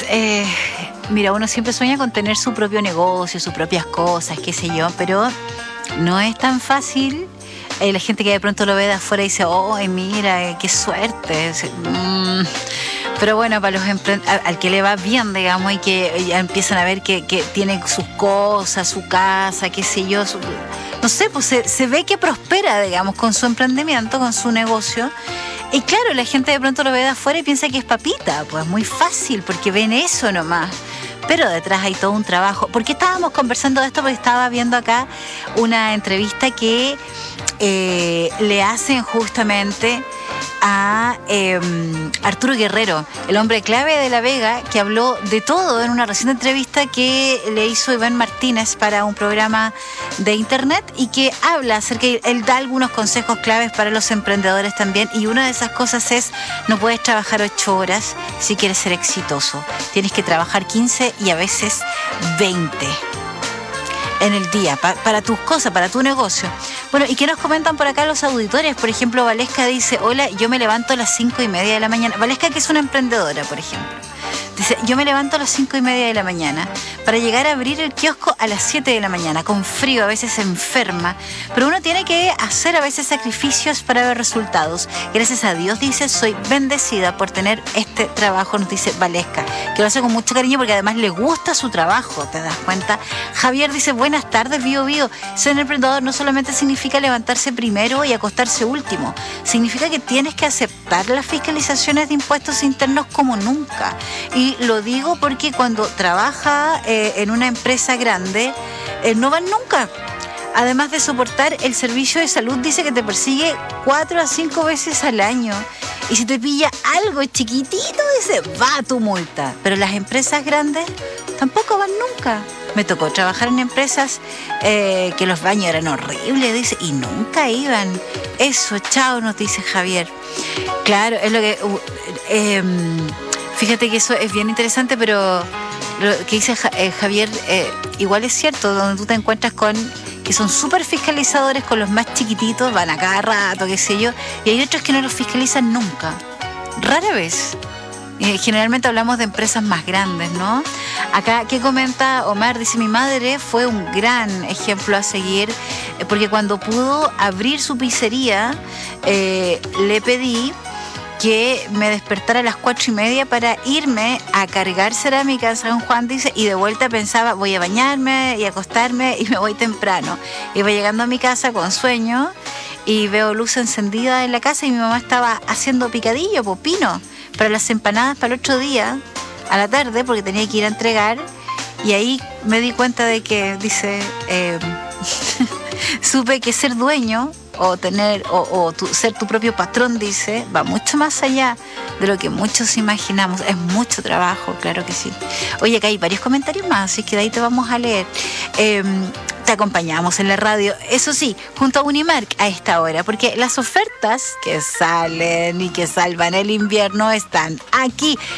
Mira, uno siempre sueña con tener su propio negocio, sus propias cosas, qué sé yo, pero no es tan fácil. La gente que de pronto lo ve de afuera dice, ¡ay, mira, qué suerte! Pero bueno, para los al que le va bien, digamos, y que ya empiezan a ver que tiene sus cosas, su casa, qué sé yo, no sé, pues se ve que prospera, digamos, con su emprendimiento, con su negocio. Y claro, la gente de pronto lo ve de afuera y piensa que es papita, pues muy fácil, porque ven eso nomás. Pero detrás hay todo un trabajo. ¿Por qué estábamos conversando de esto? Porque estaba viendo acá una entrevista que le hacen justamente a Arturo Guerrero, el hombre clave de La Vega, que habló de todo en una reciente entrevista que le hizo Iván Martínez para un programa de internet y que habla acerca, él da algunos consejos claves para los emprendedores también, y una de esas cosas es: no puedes trabajar 8 horas si quieres ser exitoso, tienes que trabajar 15 y a veces 20 en el día, para tus cosas, para tu negocio. Bueno, ¿y qué nos comentan por acá los auditores? Por ejemplo, Valesca dice, hola, yo me levanto a las 5:30 de la mañana. Valesca, que es una emprendedora, por ejemplo. Dice, yo me levanto a las 5:30 de la mañana para llegar a abrir el kiosco a las 7 de la mañana, con frío, a veces enferma, pero uno tiene que hacer a veces sacrificios para ver resultados. Gracias a Dios, dice, soy bendecida por tener este trabajo, nos dice Valesca, que lo hace con mucho cariño porque además le gusta su trabajo, ¿te das cuenta? Javier dice, buenas tardes, Bio Bio. Ser emprendedor no solamente significa levantarse primero y acostarse último, significa que tienes que aceptar las fiscalizaciones de impuestos internos como nunca. Y lo digo porque cuando trabaja en una empresa grande, no van nunca. Además de soportar el servicio de salud, dice que te persigue 4 a 5 veces al año. Y si te pilla algo chiquitito, dice, va tu multa. Pero las empresas grandes tampoco van nunca. Me tocó trabajar en empresas que los baños eran horribles, dice, y nunca iban. Eso, chao, nos dice Javier. Claro, es lo que... fíjate que eso es bien interesante, pero lo que dice Javier igual es cierto, donde tú te encuentras con que son súper fiscalizadores con los más chiquititos, van a cada rato, qué sé yo, y hay otros que no los fiscalizan nunca, rara vez. Generalmente hablamos de empresas más grandes, ¿no? Acá, ¿qué comenta Omar? Dice, mi madre fue un gran ejemplo a seguir, porque cuando pudo abrir su pizzería, le pedí que me despertara a las 4:30 para irme a cargar cerámica en San Juan, dice, y de vuelta pensaba, voy a bañarme y acostarme y me voy temprano. Iba llegando a mi casa con sueño y veo luz encendida en la casa y mi mamá estaba haciendo picadillo, pino, para las empanadas para el otro día, a la tarde, porque tenía que ir a entregar, y ahí me di cuenta de que, dice, supe que ser dueño o tener ser tu propio patrón, dice, va mucho más allá de lo que muchos imaginamos. Es mucho trabajo, claro que sí. Oye, acá hay varios comentarios más, así que de ahí te vamos a leer. Te acompañamos en la radio, eso sí, junto a Unimark a esta hora, porque las ofertas que salen y que salvan el invierno están aquí